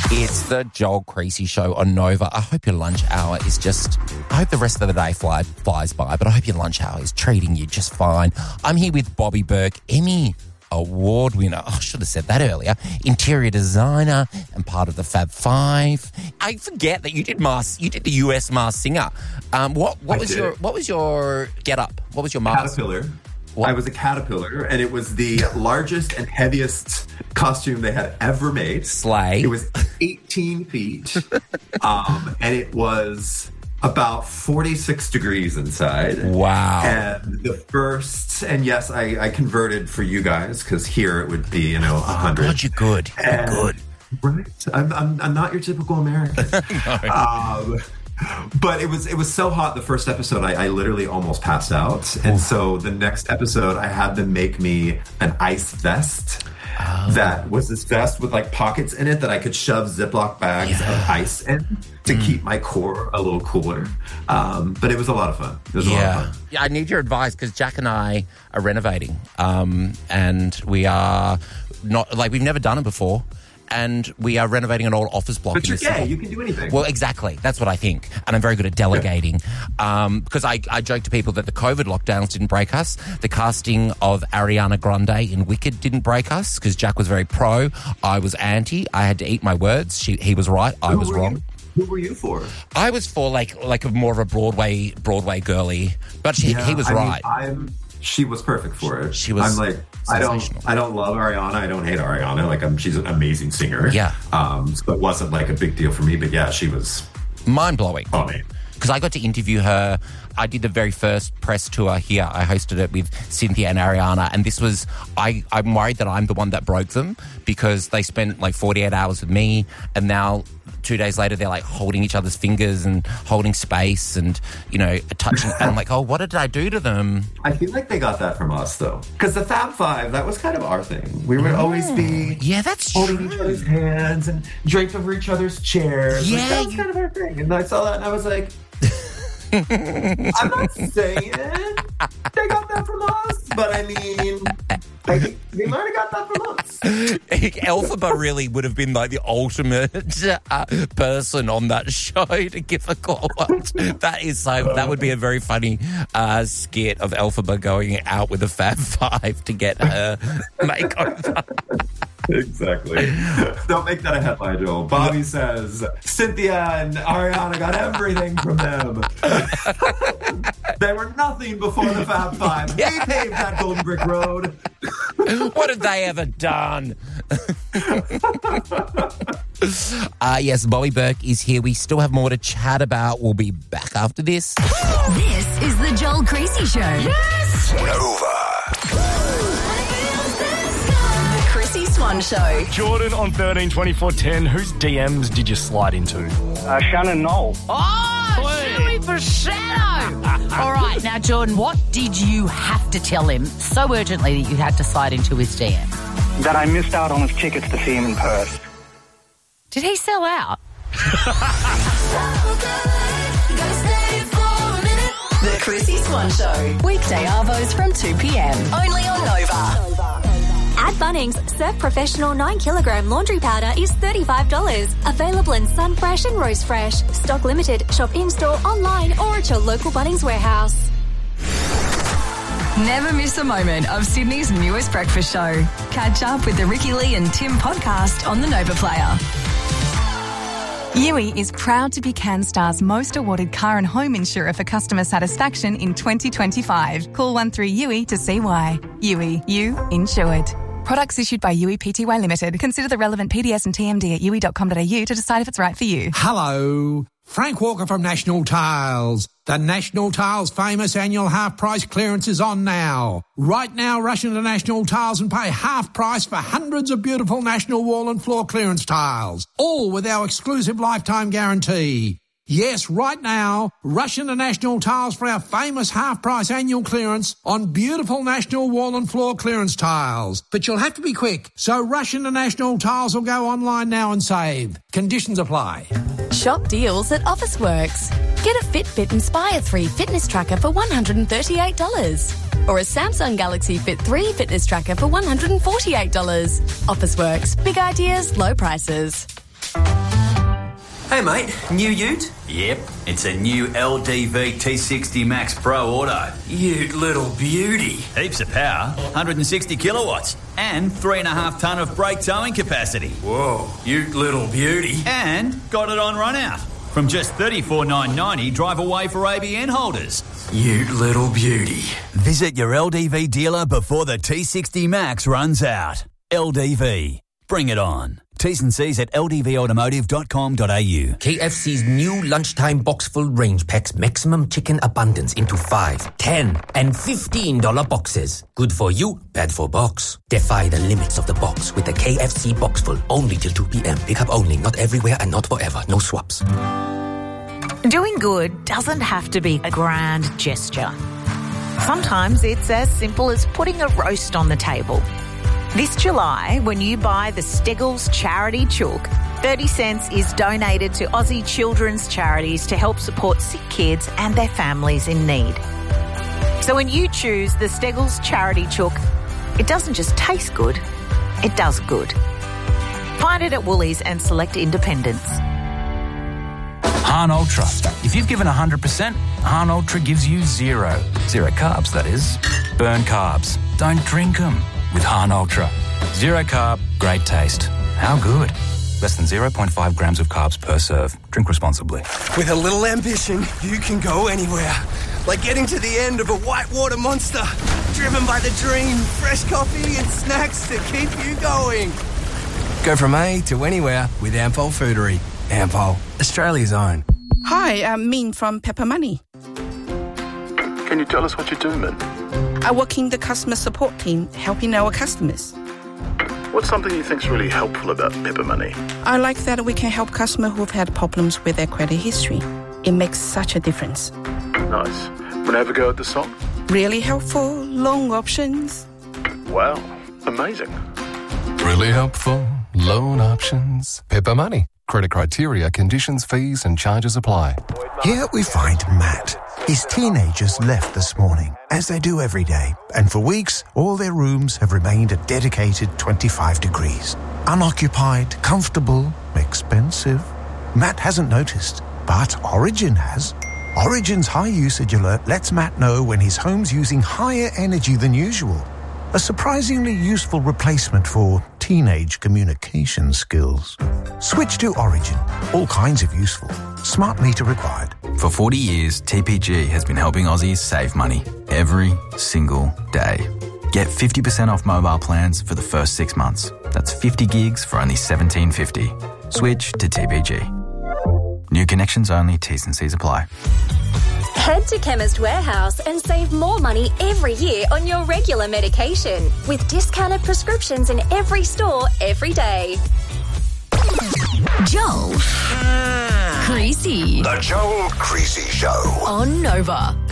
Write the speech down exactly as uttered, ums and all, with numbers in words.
It's the Joel Creasy Show on Nova. I hope your lunch hour is just... I hope the rest of the day fly, flies by, but I hope your lunch hour is treating you just fine. I'm here with Bobby Burke, Emmy Award winner. Oh, I should have said that earlier. Interior designer and part of the Fab Five. I forget that you did Mars. You did the U S Mars Singer. Um, what what I was did. your what was your get up? What was your Mars? Caterpillar. What? I was a caterpillar, and it was the largest and heaviest costume they had ever made. Slay. It was eighteen feet, um, and it was about forty-six degrees inside. Wow. And the first, and yes, I, I converted for you guys, because here it would be, you know, one hundred. God, you're good. You're And- good. Right? I'm, I'm, I'm not your typical American. No. um, but it was it was so hot the first episode, I, I literally almost passed out. And so the next episode, I had them make me an ice vest. Oh. That was this vest with like pockets in it that I could shove Ziploc bags Yeah. of ice in to mm. keep my core a little cooler. Um, but it was a lot of fun. It was yeah. a lot of fun. Yeah, I need your advice because Jack and I are renovating, um, and we are not like we've never done it before. And we are renovating an old office block. But in you're the gay. city. You can do anything. Well, exactly. That's what I think. And I'm very good at delegating. Um, because I, I joke to people that the COVID lockdowns didn't break us. The casting of Ariana Grande in Wicked didn't break us because Jack was very pro. I was anti. I had to eat my words. She, he was right. I Who was were wrong. You? Who were you for? I was for like like a more of a Broadway Broadway girly. But she, Yeah, he was I right. Mean, I'm. She was perfect for it. She was I'm like, I don't, I don't love Ariana. I don't hate Ariana. Like, I'm, she's an amazing singer. Yeah. Um, so it wasn't like a big deal for me. But yeah, she was mind-blowing. Oh man. Because I got to interview her. I did the very first press tour here. I hosted it with Cynthia and Ariana. And this was, I, I'm worried that I'm the one that broke them because they spent like forty-eight hours with me. And now two days later, they're like holding each other's fingers and holding space and, you know, touching. And I'm like, oh, what did I do to them? I feel like they got that from us, though. Because the Fab Five, that was kind of our thing. We would always be Yeah, that's holding true. each other's hands and draped over each other's chairs. Yeah, like, that was you- kind of our thing. And I saw that and I was like, I'm not saying they got that from us, but I mean, I think they might have got that from us. Elphaba really would have been like the ultimate uh, person on that show to give a call out. That is so, that would be a very funny uh, skit of Elphaba going out with the Fab Five to get her makeover. Exactly. Don't make that a headline, Joel. Bobby says Cynthia and Ariana got everything from them. They were nothing before the Fab Five. Yeah. We paved that Golden Brick Road. What have they ever done? uh, yes, Bobby Burke is here. We still have more to chat about. We'll be back after this. This is the Joel Creasy Show. Yes! Nova. The Chrissy Swan Show. Jordan on thirteen twenty-four ten. Whose D Ms did you slide into? Uh, Shannon Knoll. Oh, Shuey for Shadow. All right, now, Jordan, what did you have to tell him so urgently that you had to slide into his D M? That I missed out on his tickets to see him in Perth. Did he sell out? The Chrissy Swan Show. Weekday arvos from two p.m. Only on Nova. At Bunnings, Surf Professional nine kilogram laundry powder is thirty-five dollars. Available in Sun Fresh and Rose Fresh. Stock limited. Shop in-store, online, or at your local Bunnings warehouse. Never miss a moment of Sydney's newest breakfast show. Catch up with the Ricky Lee and Tim podcast on the Nova Player. Yui is proud to be CanStar's most awarded car and home insurer for customer satisfaction in twenty twenty-five. Call one three U I to see why. Yui, you insured. Products issued by Yui Pty Limited. Consider the relevant P D S and T M D at yui dot com dot a u to decide if it's right for you. Hello, Frank Walker from National Tiles. The National Tiles famous annual half price clearance is on now. Right now, rush into National Tiles and pay half price for hundreds of beautiful National wall and floor clearance tiles, all with our exclusive lifetime guarantee. Yes, right now, rush into National Tiles for our famous half-price annual clearance on beautiful National wall and floor clearance tiles. But you'll have to be quick, so rush into National Tiles or go online now and save. Conditions apply. Shop deals at Officeworks. Get a Fitbit Inspire three fitness tracker for one hundred thirty-eight dollars. Or a Samsung Galaxy Fit three fitness tracker for one hundred forty-eight dollars. Officeworks. Big ideas, low prices. Hey mate, new ute? Yep, it's a new L D V T sixty Max Pro Auto. Ute little beauty. Heaps of power, one hundred sixty kilowatts, and three and a half tonne of brake towing capacity. Whoa, ute little beauty. And got it on run out. From just thirty-four thousand nine hundred ninety, drive away for A B N holders. Ute little beauty. Visit your L D V dealer before the T sixty Max runs out. L D V. Bring it on. T's and C's at l d v automotive dot com dot a u. K F C's new lunchtime box-full range packs maximum chicken abundance into five, ten, and fifteen dollar boxes. Good for you, bad for box. Defy the limits of the box with the K F C box-full. Only till two p.m. Pick up only, not everywhere and not forever. No swaps. Doing good doesn't have to be a grand gesture. Sometimes it's as simple as putting a roast on the table. This July, when you buy the Steggles Charity Chook, thirty cents is donated to Aussie children's charities to help support sick kids and their families in need. So when you choose the Steggles Charity Chook, it doesn't just taste good, it does good. Find it at Woolies and select independents. Hahn Ultra. If you've given one hundred percent, Hahn Ultra gives you zero. Zero carbs, that is. Burn carbs. Don't drink them with Hahn Ultra. Zero carb, great taste. How good? Less than zero point five grams of carbs per serve. Drink responsibly. With a little ambition, you can go anywhere. Like getting to the end of a whitewater monster. Driven by the dream, fresh coffee and snacks to keep you going. Go from A to anywhere with Ampol Foodery. Ampol, Australia's own. Hi, I'm Min from Pepper Money. Can you tell us what you do, Min? I work in the customer support team, helping our customers. What's something you think's really helpful about Pepper Money? I like that we can help customers who've had problems with their credit history. It makes such a difference. Nice. Want to have a go at the song? Really helpful, loan options. Wow, amazing. Really helpful, loan options. Pepper Money. Credit criteria, conditions, fees and charges apply. Here we find Matt. His teenagers left this morning, as they do every day, and for weeks all their rooms have remained a dedicated twenty-five degrees. Unoccupied, comfortable, expensive. Matt hasn't noticed, but Origin has. Origin's high usage alert lets Matt know when his home's using higher energy than usual. A surprisingly useful replacement for teenage communication skills. Switch to Origin. All kinds of useful. Smart meter required. For forty years, T P G has been helping Aussies save money every single day. Get fifty percent off mobile plans for the first six months. That's fifty gigs for only seventeen fifty. Switch to T P G. New connections only, T's and C's apply. Head to Chemist Warehouse and save more money every year on your regular medication with discounted prescriptions in every store every day. Joel. Creasy. The Joel Creasy Show. On Nova.